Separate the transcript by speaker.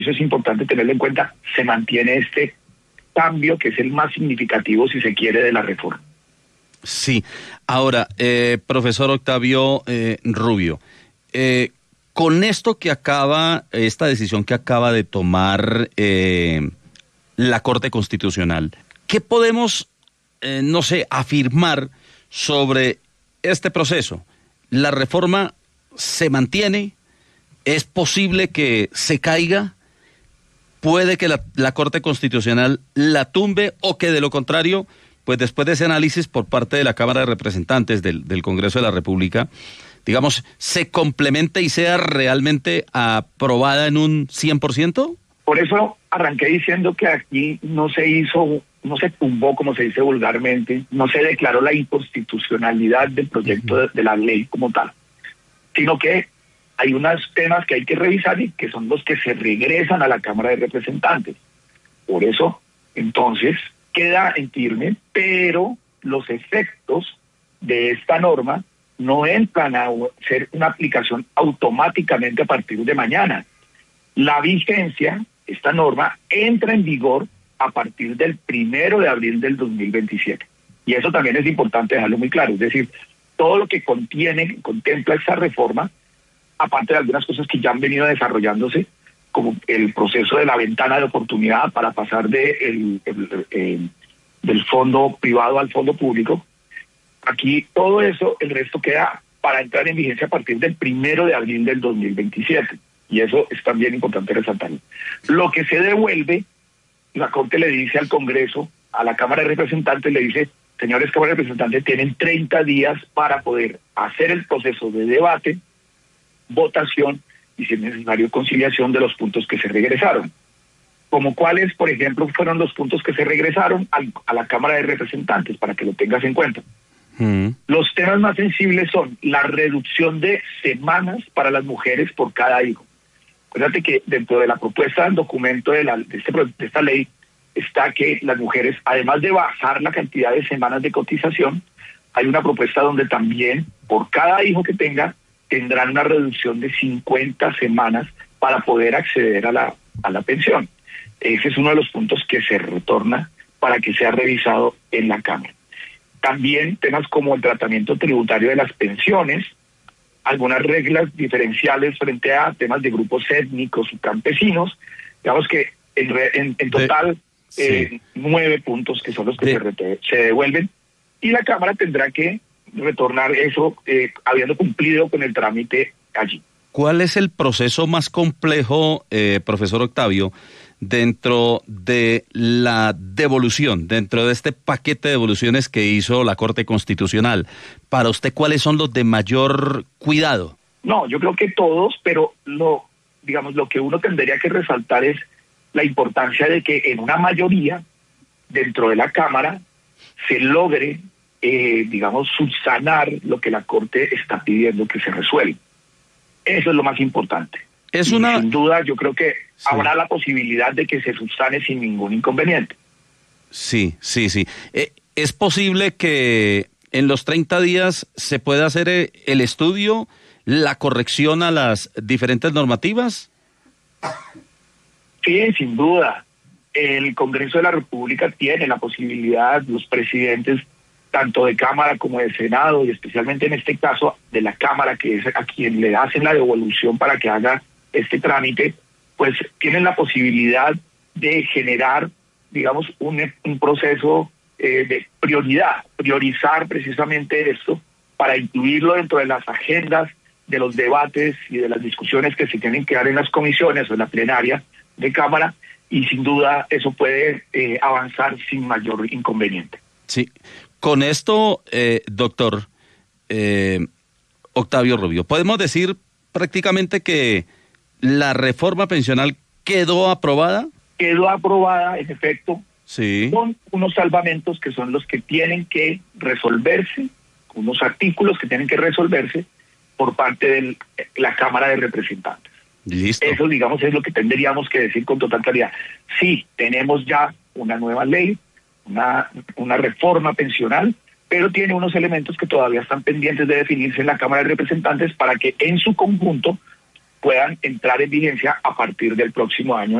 Speaker 1: Eso es importante tenerlo en cuenta. Se mantiene este cambio que es el más significativo, si se quiere, de la reforma.
Speaker 2: Sí. Ahora, profesor Octavio Rubio, con esto que esta decisión que acaba de tomar la Corte Constitucional, ¿qué podemos, no sé, afirmar sobre este proceso? ¿La reforma se mantiene? ¿Es posible que se caiga? ¿Puede que la Corte Constitucional la tumbe o que de lo contrario, pues después de ese análisis por parte de la Cámara de Representantes del Congreso de la República, digamos, se complemente y sea realmente aprobada en un 100%?
Speaker 1: Por eso arranqué diciendo que aquí no se tumbó, como se dice vulgarmente, no se declaró la inconstitucionalidad del proyecto de la ley como tal, sino que hay unos temas que hay que revisar y que son los que se regresan a la Cámara de Representantes. Por eso, entonces, queda en firme, pero los efectos de esta norma no entran a ser una aplicación automáticamente a partir de mañana. La vigencia, esta norma, entra en vigor a partir del 1 de abril del 2027. Y eso también es importante dejarlo muy claro. Es decir, todo lo que contempla esta reforma, aparte de algunas cosas que ya han venido desarrollándose, como el proceso de la ventana de oportunidad para pasar del fondo privado al fondo público, aquí todo eso, el resto queda para entrar en vigencia a partir del 1 de abril del 2027. Y eso es también importante resaltarlo. Lo que se devuelve, la Corte le dice al Congreso, a la Cámara de Representantes, le dice, señores Cámara de Representantes, tienen 30 días para poder hacer el proceso de debate, votación y, si es necesario, conciliación de los puntos que se regresaron. Como cuáles, por ejemplo, fueron los puntos que se regresaron a la Cámara de Representantes, para que lo tengas en cuenta. Los temas más sensibles son la reducción de semanas para las mujeres por cada hijo. Acuérdate que dentro de la propuesta del documento de esta ley está que las mujeres, además de bajar la cantidad de semanas de cotización, hay una propuesta donde también por cada hijo que tenga tendrán una reducción de 50 semanas para poder acceder a la pensión. Ese es uno de los puntos que se retorna para que sea revisado en la Cámara. También temas como el tratamiento tributario de las pensiones, algunas reglas diferenciales frente a temas de grupos étnicos y campesinos. Digamos que en total 9 puntos que son los que se devuelven, y la Cámara tendrá que retornar eso habiendo cumplido con el trámite allí.
Speaker 2: ¿Cuál es el proceso más complejo, profesor Octavio, dentro de la devolución, dentro de este paquete de devoluciones que hizo la Corte Constitucional? Para usted, ¿cuáles son los de mayor cuidado?
Speaker 1: No, yo creo que todos, pero lo que uno tendría que resaltar es la importancia de que en una mayoría dentro de la Cámara se logre subsanar lo que la Corte está pidiendo que se resuelva. Eso es lo más importante. Sin duda, yo creo que habrá la posibilidad de que se subsane sin ningún inconveniente.
Speaker 2: Sí. ¿Es posible que en los 30 días se pueda hacer el estudio, la corrección a las diferentes normativas?
Speaker 1: Sí, sin duda. El Congreso de la República tiene la posibilidad, los presidentes tanto de Cámara como de Senado, y especialmente en este caso de la Cámara, que es a quien le hacen la devolución para que haga este trámite, pues tienen la posibilidad de generar, un proceso de priorizar precisamente esto, para incluirlo dentro de las agendas de los debates y de las discusiones que se tienen que dar en las comisiones o en la plenaria de Cámara, y sin duda eso puede avanzar sin mayor inconveniente.
Speaker 2: Sí. Con esto, doctor Octavio Rubio, podemos decir prácticamente que la reforma pensional quedó aprobada.
Speaker 1: Quedó aprobada, en efecto,
Speaker 2: sí,
Speaker 1: con unos salvamentos que son los que tienen que resolverse, unos artículos que tienen que resolverse por parte de la Cámara de Representantes.
Speaker 2: Listo.
Speaker 1: Eso, es lo que tendríamos que decir con total claridad. Sí, tenemos ya una nueva ley, una reforma pensional, pero tiene unos elementos que todavía están pendientes de definirse en la Cámara de Representantes para que en su conjunto puedan entrar en vigencia a partir del próximo año